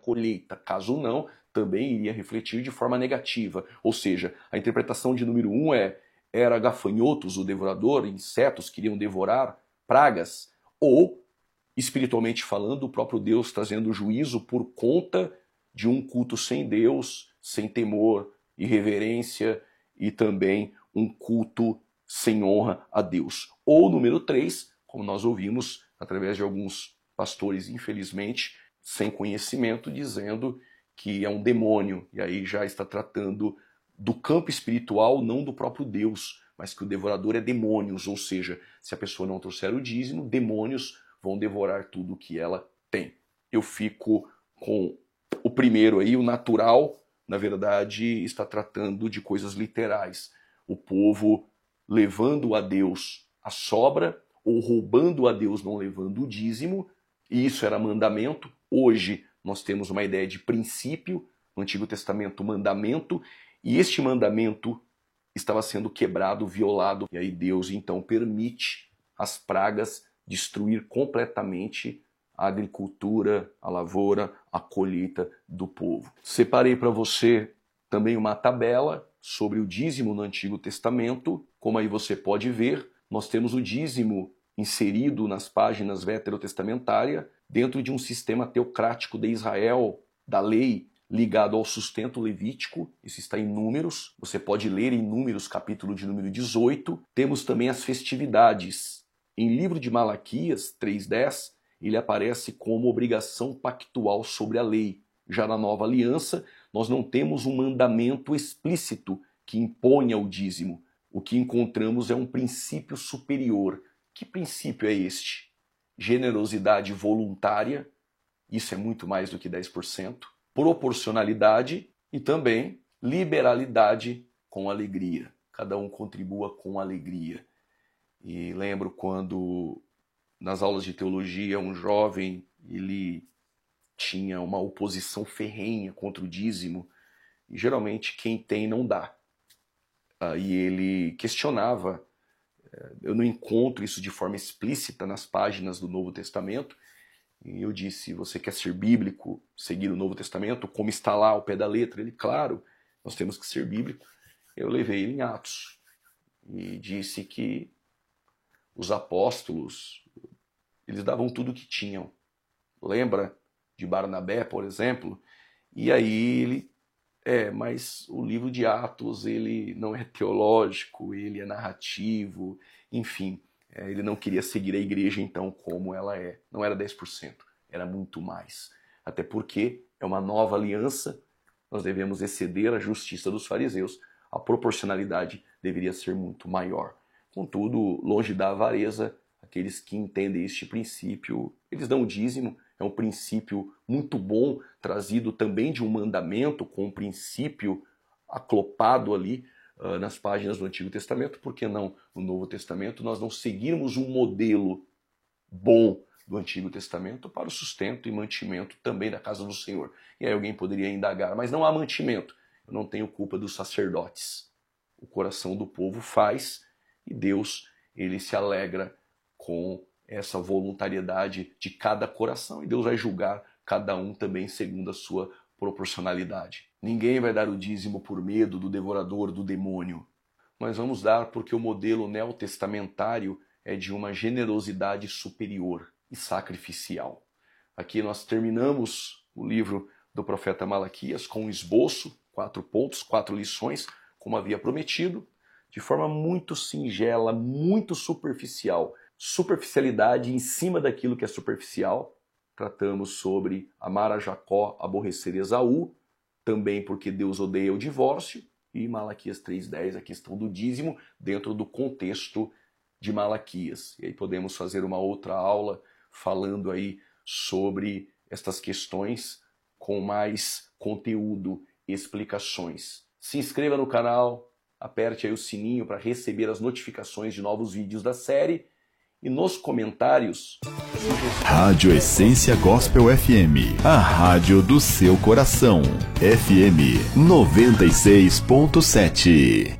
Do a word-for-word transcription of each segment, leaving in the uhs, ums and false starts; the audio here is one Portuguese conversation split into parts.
colheita. Caso não, também iria refletir de forma negativa. Ou seja, a interpretação de número um é: era gafanhotos o devorador, insetos que iriam devorar, pragas, ou, espiritualmente falando, o próprio Deus trazendo juízo por conta de um culto sem Deus, sem temor e reverência, e também um culto sem honra a Deus. Ou número três, como nós ouvimos através de alguns pastores, infelizmente, sem conhecimento, dizendo que é um demônio, e aí já está tratando do campo espiritual, não do próprio Deus, mas que o devorador é demônios, ou seja, se a pessoa não trouxer o dízimo, demônios vão devorar tudo o que ela tem. Eu fico com o primeiro aí, o natural, na verdade, está tratando de coisas literais. O povo levando a Deus a sobra, ou roubando a Deus não levando o dízimo, e isso era mandamento. Hoje nós temos uma ideia de princípio, no Antigo Testamento mandamento, e este mandamento estava sendo quebrado, violado, e aí Deus então permite as pragas destruir completamente a agricultura, a lavoura, a colheita do povo. Separei para você também uma tabela sobre o dízimo no Antigo Testamento. Como aí você pode ver, nós temos o dízimo inserido nas páginas veterotestamentárias dentro de um sistema teocrático de Israel, da lei, ligado ao sustento levítico. Isso está em Números. Você pode ler em Números, capítulo de número dezoito. Temos também as festividades. Em livro de Malaquias três dez, ele aparece como obrigação pactual sobre a lei. Já na Nova Aliança, nós não temos um mandamento explícito que imponha o dízimo. O que encontramos é um princípio superior. Que princípio é este? Generosidade voluntária, isso é muito mais do que dez por cento. Proporcionalidade e também liberalidade com alegria. Cada um contribua com alegria. E lembro quando, nas aulas de teologia, um jovem, ele tinha uma oposição ferrenha contra o dízimo, e geralmente quem tem não dá. E ele questionava, eu não encontro isso de forma explícita nas páginas do Novo Testamento, e eu disse: você quer ser bíblico, seguir o Novo Testamento, como está lá ao pé da letra? Ele: claro, nós temos que ser bíblico. Eu levei ele em Atos e disse que os apóstolos, eles davam tudo o que tinham. Lembra de Barnabé, por exemplo? E aí ele, é, mas o livro de Atos, ele não é teológico, ele é narrativo, enfim. É, ele não queria seguir a igreja, então, como ela é. Não era dez por cento, era muito mais. Até porque é uma nova aliança, nós devemos exceder a justiça dos fariseus. A proporcionalidade deveria ser muito maior. Contudo, longe da avareza, aqueles que entendem este princípio, eles dão o dízimo. É um princípio muito bom, trazido também de um mandamento, com um princípio aclopado ali uh, nas páginas do Antigo Testamento. Por que não no Novo Testamento nós não seguirmos um modelo bom do Antigo Testamento para o sustento e mantimento também da casa do Senhor? E aí alguém poderia indagar: mas não há mantimento. Eu não tenho culpa dos sacerdotes. O coração do povo faz, e Deus, ele se alegra com essa voluntariedade de cada coração, e Deus vai julgar cada um também segundo a sua proporcionalidade. Ninguém vai dar o dízimo por medo do devorador, do demônio. Mas vamos dar porque o modelo neotestamentário é de uma generosidade superior e sacrificial. Aqui nós terminamos o livro do profeta Malaquias com um esboço, quatro pontos, quatro lições, como havia prometido, de forma muito singela, muito superficial. Superficialidade em cima daquilo que é superficial. Tratamos sobre amar a Jacó, aborrecer Esaú, também porque Deus odeia o divórcio, e Malaquias três dez, a questão do dízimo, dentro do contexto de Malaquias. E aí podemos fazer uma outra aula falando aí sobre estas questões com mais conteúdo e explicações. Se inscreva no canal, aperte aí o sininho para receber as notificações de novos vídeos da série. E nos comentários... Rádio Essência Gospel F M, a rádio do seu coração. F M noventa e seis ponto sete.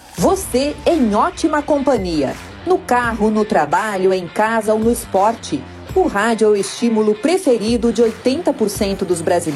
Você em ótima companhia. No carro, no trabalho, em casa ou no esporte. O rádio é o estímulo preferido de oitenta por cento dos brasileiros.